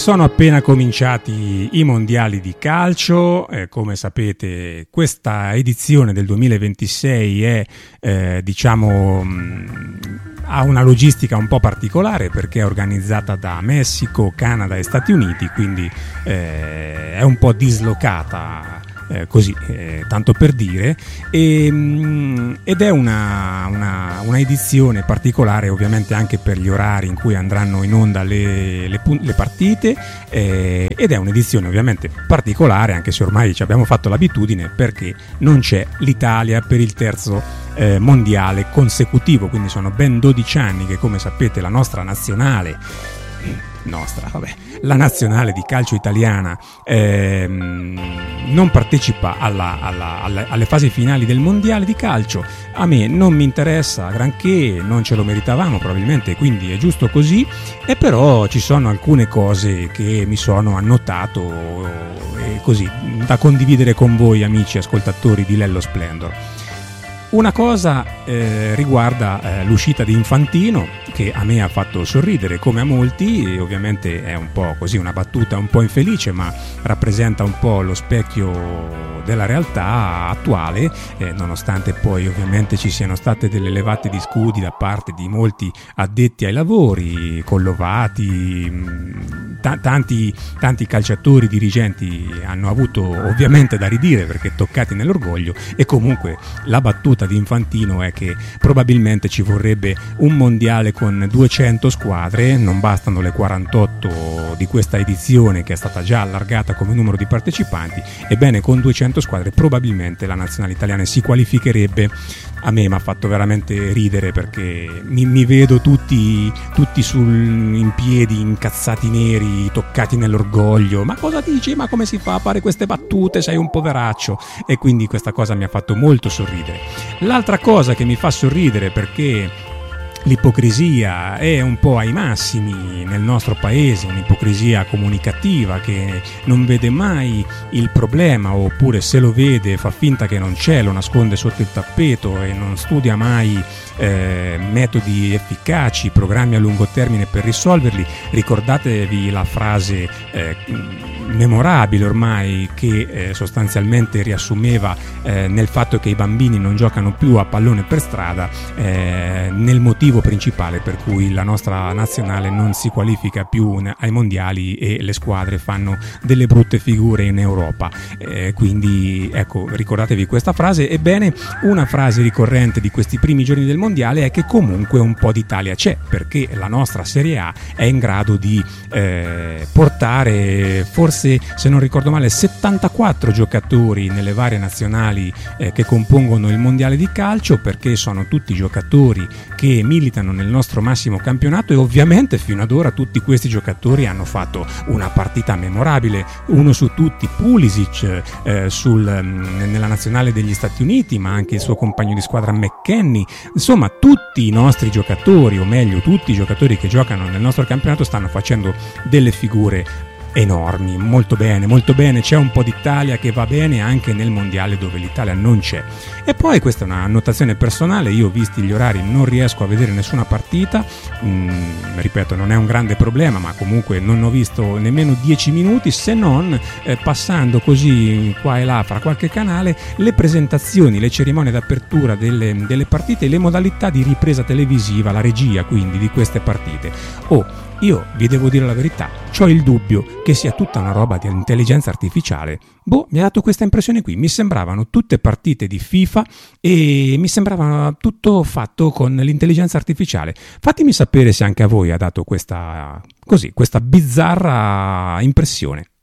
Sono appena cominciati i mondiali di calcio, come sapete questa edizione del 2026 è ha una logistica un po' particolare perché è organizzata da Messico, Canada e Stati Uniti, quindi è un po' dislocata. Tanto per dire, ed è una edizione particolare ovviamente anche per gli orari in cui andranno in onda le partite, ed è un'edizione ovviamente particolare anche se ormai ci abbiamo fatto l'abitudine, perché non c'è l'Italia per il terzo mondiale consecutivo, quindi sono ben 12 anni che, come sapete, la nostra nazionale la nazionale di calcio italiana non partecipa alle fasi finali del mondiale di calcio. A me non mi interessa granché, non ce lo meritavamo probabilmente, quindi è giusto così, e però ci sono alcune cose che mi sono annotato così da condividere con voi, amici ascoltatori di Lello Splendor. Una cosa riguarda l'uscita di Infantino, che a me ha fatto sorridere come a molti, e ovviamente è un po' così una battuta un po' infelice, ma rappresenta un po' lo specchio della realtà attuale, nonostante poi ovviamente ci siano state delle levate di scudi da parte di molti addetti ai lavori, Collovati, tanti calciatori dirigenti hanno avuto ovviamente da ridire perché toccati nell'orgoglio, e comunque la battuta di Infantino è che probabilmente ci vorrebbe un mondiale con 200 squadre, non bastano le 48 di questa edizione che è stata già allargata come numero di partecipanti. Ebbene, con 200 squadre probabilmente la nazionale italiana si qualificherebbe. A me mi ha fatto veramente ridere perché mi vedo tutti in piedi, incazzati neri, toccati nell'orgoglio. Ma cosa dici? Ma come si fa a fare queste battute? Sei un poveraccio. E quindi questa cosa mi ha fatto molto sorridere. L'altra cosa che mi fa sorridere, perché l'ipocrisia è un po' ai massimi nel nostro paese, un'ipocrisia comunicativa che non vede mai il problema, oppure se lo vede fa finta che non c'è, lo nasconde sotto il tappeto e non studia mai metodi efficaci, programmi a lungo termine per risolverli. Ricordatevi la frase memorabile ormai che sostanzialmente riassumeva nel fatto che i bambini non giocano più a pallone per strada, nel motivo principale per cui la nostra nazionale non si qualifica più ai mondiali e le squadre fanno delle brutte figure in Europa. Quindi ecco, ricordatevi questa frase. Ebbene, una frase ricorrente di questi primi giorni del mondiale è che comunque un po' d'Italia c'è, perché la nostra Serie A è in grado di portare, forse se non ricordo male, 74 giocatori nelle varie nazionali che compongono il mondiale di calcio, perché sono tutti giocatori che militano nel nostro massimo campionato, e ovviamente fino ad ora tutti questi giocatori hanno fatto una partita memorabile. Uno su tutti, Pulisic, nella nazionale degli Stati Uniti, ma anche il suo compagno di squadra McKennie. Insomma, tutti i nostri giocatori, o meglio tutti i giocatori che giocano nel nostro campionato, stanno facendo delle figure enormi. Molto bene, c'è un po' d'Italia che va bene anche nel mondiale dove l'Italia non c'è. E poi, questa è una annotazione personale, io visti gli orari non riesco a vedere nessuna partita, ripeto, non è un grande problema, ma comunque non ho visto nemmeno 10 minuti, se non passando così qua e là fra qualche canale le presentazioni, le cerimonie d'apertura delle partite, le modalità di ripresa televisiva, la regia quindi di queste partite. Io vi devo dire la verità, c'ho il dubbio che sia tutta una roba di intelligenza artificiale. Mi ha dato questa impressione qui, mi sembravano tutte partite di FIFA e mi sembrava tutto fatto con l'intelligenza artificiale. Fatemi sapere se anche a voi ha dato questa bizzarra impressione.